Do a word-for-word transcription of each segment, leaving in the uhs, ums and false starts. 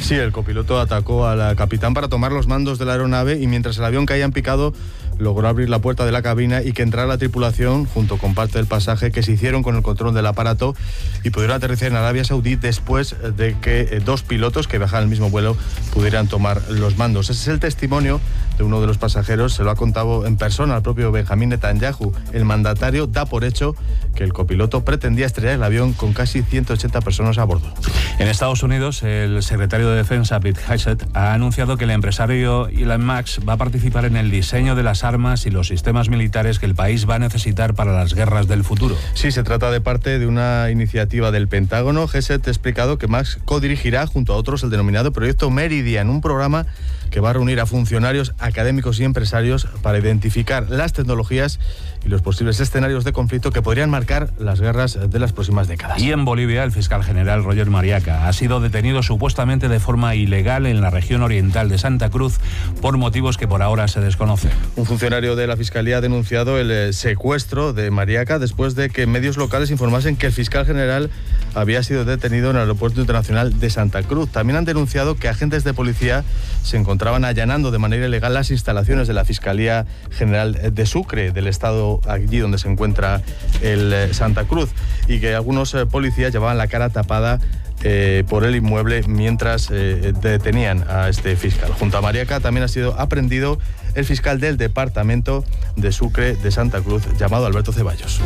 Sí, el copiloto atacó al capitán para tomar los mandos de la aeronave y mientras el avión caía en picado logró abrir la puerta de la cabina y que entrara la tripulación junto con parte del pasaje, que se hicieron con el control del aparato y pudieron aterrizar en Arabia Saudí después de que dos pilotos que viajaban en el mismo vuelo pudieran tomar los mandos. Ese es el testimonio de uno de los pasajeros, se lo ha contado en persona al propio Benjamín Netanyahu. El mandatario da por hecho que el copiloto pretendía estrellar el avión con casi ciento ochenta personas a bordo. En Estados Unidos, el secretario de Defensa, Pete Hegseth, ha anunciado que el empresario Elon Musk va a participar en el diseño de las armas y los sistemas militares que el país va a necesitar para las guerras del futuro. Sí, se trata de parte de una iniciativa del Pentágono. Hegseth ha explicado que Musk codirigirá junto a otros el denominado Proyecto Meridian, un programa que va a reunir a funcionarios, académicos y empresarios para identificar las tecnologías y los posibles escenarios de conflicto que podrían marcar las guerras de las próximas décadas. Y en Bolivia, el fiscal general Roger Mariaca ha sido detenido supuestamente de forma ilegal en la región oriental de Santa Cruz por motivos que por ahora se desconocen. Un funcionario de la Fiscalía ha denunciado el secuestro de Mariaca después de que medios locales informasen que el fiscal general había sido detenido en el Aeropuerto Internacional de Santa Cruz. También han denunciado que agentes de policía se encontraban allanando de manera ilegal las instalaciones de la Fiscalía General de Sucre, del estado allí donde se encuentra el Santa Cruz, y que algunos eh, policías llevaban la cara tapada eh, por el inmueble mientras eh, detenían a este fiscal. Junto a Mariaca también ha sido aprendido el fiscal del departamento de Sucre de Santa Cruz, llamado Alberto Ceballos.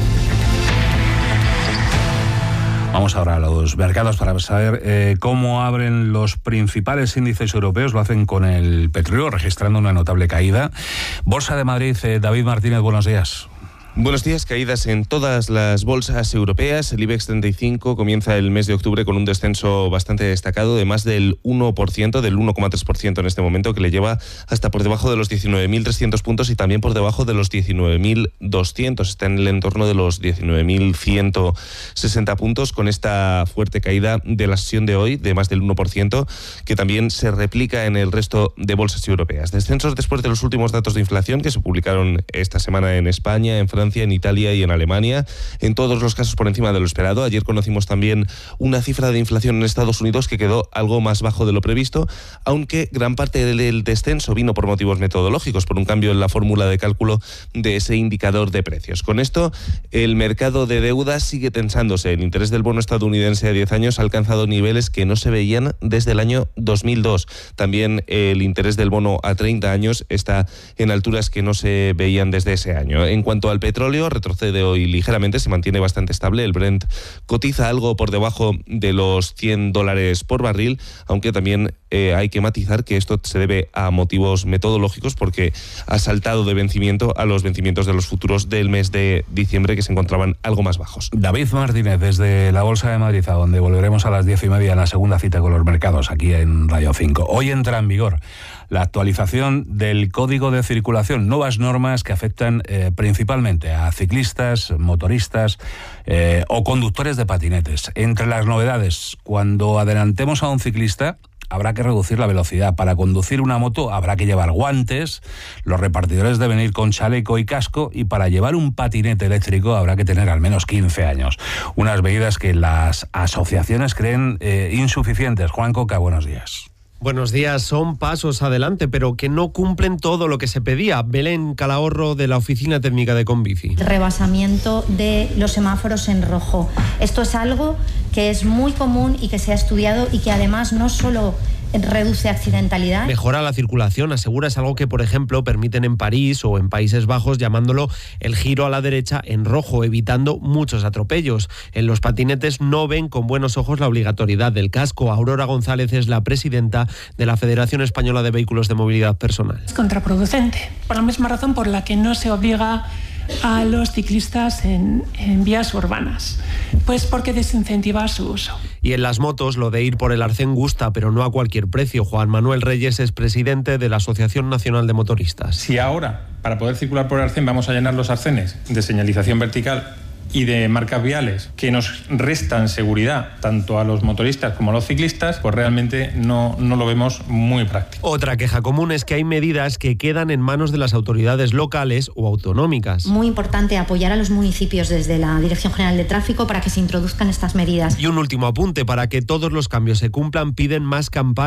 Vamos ahora a los mercados para saber eh, cómo abren los principales índices europeos. Lo hacen con el petróleo, registrando una notable caída. Bolsa de Madrid, eh, David Martínez, buenos días. Buenos días. Caídas en todas las bolsas europeas. El IBEX treinta y cinco comienza el mes de octubre con un descenso bastante destacado de más del uno por ciento, del uno coma tres por ciento en este momento, que le lleva hasta por debajo de los diecinueve mil trescientos puntos y también por debajo de los diecinueve mil doscientos. Está en el entorno de los diecinueve mil ciento sesenta puntos, con esta fuerte caída de la sesión de hoy de más del uno por ciento, que también se replica en el resto de bolsas europeas. Descensos después de los últimos datos de inflación que se publicaron esta semana en España, en Francia, en Italia y en Alemania, en todos los casos por encima de lo esperado. Ayer conocimos también una cifra de inflación en Estados Unidos que quedó algo más bajo de lo previsto, aunque gran parte del descenso vino por motivos metodológicos, por un cambio en la fórmula de cálculo de ese indicador de precios. Con esto, el mercado de deuda sigue tensándose. El interés del bono estadounidense a diez años ha alcanzado niveles que no se veían desde el año dos mil dos. También el interés del bono a treinta años está en alturas que no se veían desde ese año. En cuanto al petróleo, retrocede hoy ligeramente, se mantiene bastante estable. El Brent cotiza algo por debajo de los cien dólares por barril, aunque también eh, hay que matizar que esto se debe a motivos metodológicos, porque ha saltado de vencimiento a los vencimientos de los futuros del mes de diciembre, que se encontraban algo más bajos. David Martínez, desde la Bolsa de Madrid, a donde volveremos a las diez y media en la segunda cita con los mercados aquí en Radio cinco. Hoy entra en vigor la actualización del Código de Circulación, nuevas normas que afectan eh, principalmente a ciclistas, motoristas eh, o conductores de patinetes. Entre las novedades, cuando adelantemos a un ciclista, habrá que reducir la velocidad. Para conducir una moto habrá que llevar guantes, los repartidores deben ir con chaleco y casco, y para llevar un patinete eléctrico habrá que tener al menos quince años. Unas medidas que las asociaciones creen eh, insuficientes. Juan Coca, buenos días. Buenos días. Son pasos adelante, pero que no cumplen todo lo que se pedía. Belén Calahorro, de la Oficina Técnica de Conbici. Rebasamiento de los semáforos en rojo. Esto es algo que es muy común y que se ha estudiado y que además no solo reduce accidentalidad. Mejora la circulación, asegura, es algo que, por ejemplo, permiten en París o en Países Bajos, llamándolo el giro a la derecha en rojo, evitando muchos atropellos. En los patinetes no ven con buenos ojos la obligatoriedad del casco. Aurora González es la presidenta de la Federación Española de Vehículos de Movilidad Personal. Es contraproducente, por la misma razón por la que no se obliga a los ciclistas en, en vías urbanas, pues porque desincentiva su uso. Y en las motos, lo de ir por el arcén gusta, pero no a cualquier precio. Juan Manuel Reyes es presidente de la Asociación Nacional de Motoristas. Si ahora, para poder circular por el arcén, vamos a llenar los arcenes de señalización vertical y de marcas viales que nos restan seguridad tanto a los motoristas como a los ciclistas, pues realmente no, no lo vemos muy práctico. Otra queja común es que hay medidas que quedan en manos de las autoridades locales o autonómicas. Muy importante apoyar a los municipios desde la Dirección General de Tráfico para que se introduzcan estas medidas. Y un último apunte: para que todos los cambios se cumplan, piden más campañas